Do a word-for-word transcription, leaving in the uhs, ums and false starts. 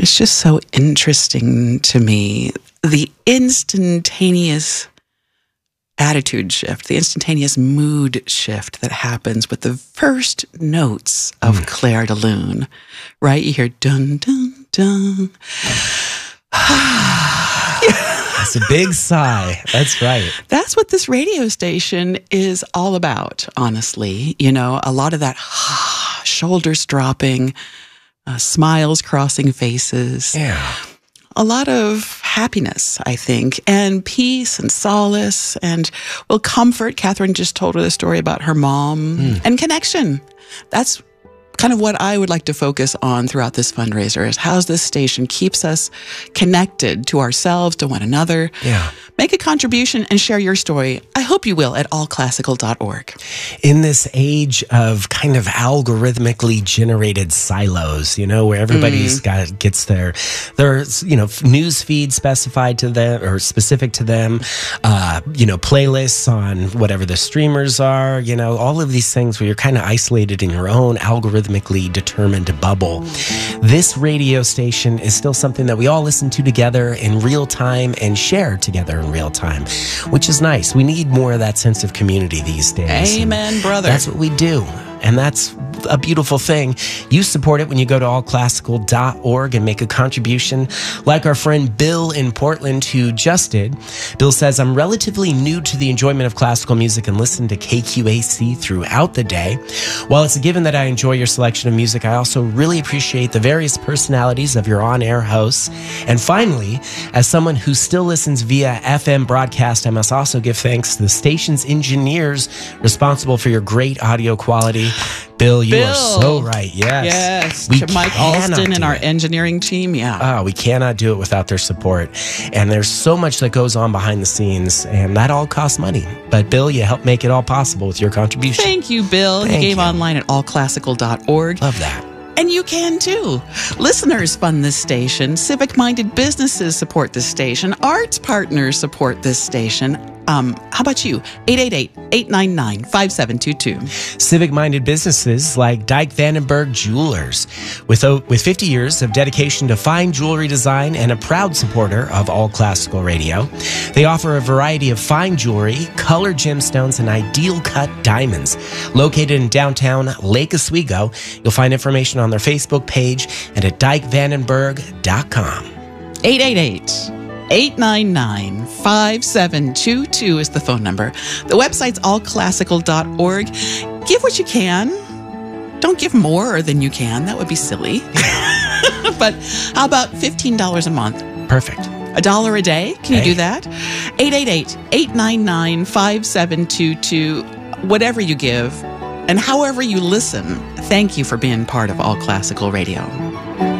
It's just so interesting to me, the instantaneous attitude shift, the instantaneous mood shift that happens with the first notes of mm. Clair de Lune, right? You hear dun, dun, dun. It's a big sigh. That's right. That's what this radio station is all about, honestly. You know, a lot of that shoulders dropping, uh, smiles crossing faces. Yeah. A lot of happiness, I think, and peace and solace and, well, comfort. Catherine just told her the story about her mom mm. and connection. That's kind of what I would like to focus on throughout this fundraiser is how this station keeps us connected to ourselves, to one another. Yeah. Make a contribution and share your story. I hope you will at all classical dot org. In this age of kind of algorithmically generated silos, you know, where everybody's mm. got gets their their you know news feed specified to them or specific to them, uh, you know, playlists on whatever the streamers are, you know, all of these things where you're kind of isolated in your own algorithmically determined bubble. This radio station is still something that we all listen to together in real time and share together in real time, which is nice. We need more of that sense of community these days. Amen, and brother. That's what we do. And that's a beautiful thing. You support it when you go to all classical dot org and make a contribution, like our friend Bill in Portland, who just did. Bill says, I'm relatively new to the enjoyment of classical music and listen to K Q A C throughout the day. While it's a given that I enjoy your selection of music, I also really appreciate the various personalities of your on-air hosts. And finally, as someone who still listens via F M broadcast, I must also give thanks to the station's engineers responsible for your great audio quality. Bill, you Bill. are so right. Yes. Yes. We to Mike cannot Alston and do our it. engineering team. Yeah. Oh, we cannot do it without their support. And there's so much that goes on behind the scenes, and that all costs money. But Bill, you help make it all possible with your contribution. Thank you, Bill. Thank he gave you. online at all classical dot org. Love that. And you can too. Listeners fund this station. Civic-minded businesses support this station. Arts partners support this station. Um, how about you? eight eight eight, eight nine nine, five seven two two. Civic-minded businesses like Dyke Vandenberg Jewelers. With, o- with fifty years of dedication to fine jewelry design and a proud supporter of all classical radio, they offer a variety of fine jewelry, colored gemstones, and ideal cut diamonds. Located in downtown Lake Oswego, you'll find information on their Facebook page and at dyke vandenberg dot com. eight eight eight, eight nine nine, five seven two two is the phone number. The website's all classical dot org. Give what you can. Don't give more than you can. That would be silly. But how about fifteen dollars a month? Perfect. A dollar a day? Can you Hey. do that? eight eight eight, eight nine nine, five seven two two. Whatever you give and however you listen, thank you for being part of All Classical Radio.